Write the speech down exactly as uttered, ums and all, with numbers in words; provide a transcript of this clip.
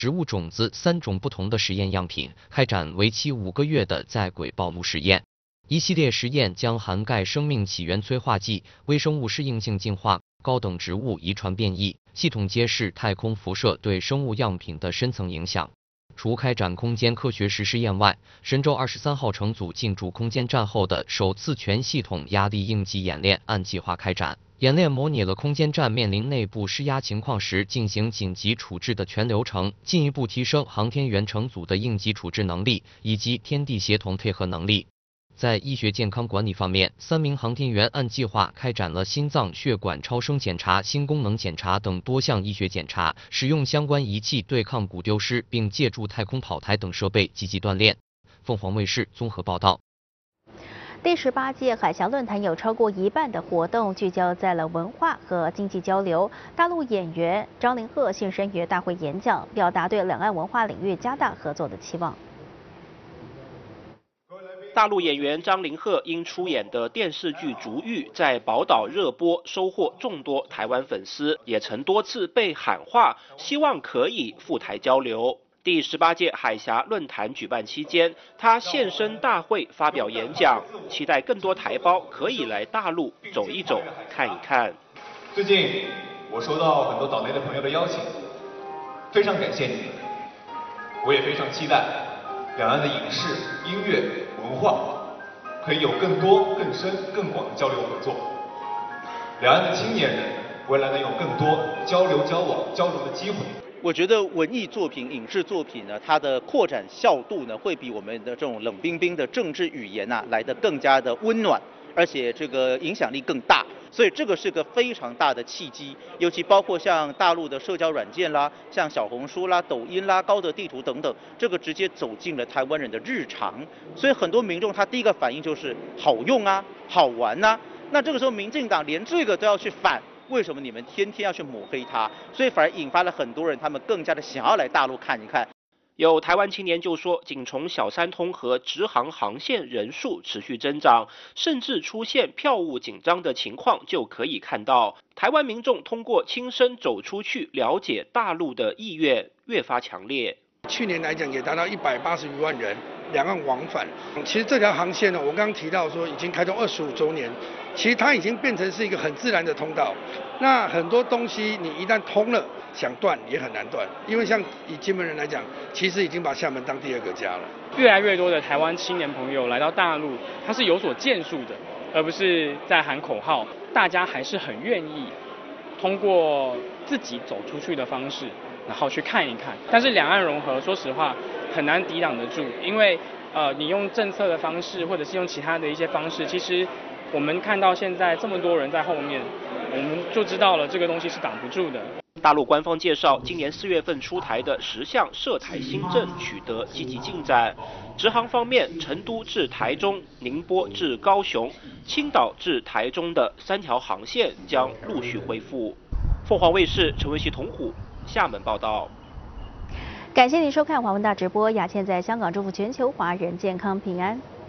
植物种子三种不同的实验样品，开展为期五个月的在轨暴露实验。一系列实验将涵盖生命起源催化剂、微生物适应性进化、高等植物遗传变异，系统揭示太空辐射对生物样品的深层影响。除开展空间科学实试验外，神舟二十三号乘组进驻空间站后的首次全系统压力应急演练按计划开展。演练模拟了空间站面临内部施压情况时进行紧急处置的全流程，进一步提升航天员乘组的应急处置能力以及天地协同配合能力。在医学健康管理方面，三名航天员按计划开展了心脏血管超声检查、心功能检查等多项医学检查，使用相关仪器对抗骨丢失，并借助太空跑台等设备积极锻炼。凤凰卫视综合报道。 第十八届海峡论坛有超过一半的活动聚焦在了文化和经济交流。大陆演员张凌赫现身于大会演讲，表达对两岸文化领域加大合作的期望。 大陆演员张凌赫因出演的电视剧《逐玉》在宝岛热播，收获众多台湾粉丝，也曾多次被喊话，希望可以赴台交流。第十八届海峡论坛举办期间，他现身大会发表演讲，期待更多台胞可以来大陆走一走、看一看。 最近我收到很多岛内的朋友的邀请，非常感谢你们，我也非常期待两岸的影视、音乐、文化可以有更多、更深、更广的交流合作。两岸的青年人未来能有更多交流、交往、交流的机会。 我觉得文艺作品、影视作品呢，它的扩展效度呢，会比我们的这种冷冰冰的政治语言啊来得更加的温暖，而且这个影响力更大。所以这个是个非常大的契机，尤其包括像大陆的社交软件啦，像小红书啦、抖音啦、高德地图等等，这个直接走进了台湾人的日常。所以很多民众他第一个反应就是好用啊、好玩啊。那这个时候民进党连这个都要去反。为什么你们天天要去抹黑他？所以反而引发了很多人，他们更加的想要来大陆看一看。 有台湾青年就说，仅从小三通和直航航线人数持续增长，甚至出现票务紧张的情况，就可以看到台湾民众通过亲身走出去了解大陆的意愿越发强烈。 去年来讲也达到一百八十余万人两岸往返。其实这条航线呢，我刚刚提到说已经开通二十五周年，其实它已经变成是一个很自然的通道。那很多东西你一旦通了，想断也很难断，因为像以金门人来讲，其实已经把厦门当第二个家了。 越来越多的台湾青年朋友来到大陆，他是有所建树的，而不是在喊口号。大家还是很愿意通过自己走出去的方式，然后去看一看。但是两岸融合，说实话很难抵挡得住，因为呃，你用政策的方式，或者是用其他的一些方式，其实我们看到现在这么多人在后面，我们就知道了这个东西是挡不住的。 大陆官方介绍，今年四月份出台的十项涉台新政取得积极进展。直航方面，成都至台中、宁波至高雄、青岛至台中的三条航线将陆续恢复。凤凰卫视陈文熙、童虎厦门报道。 感谢您收看华文大直播，雅倩在香港祝福全球华人健康平安。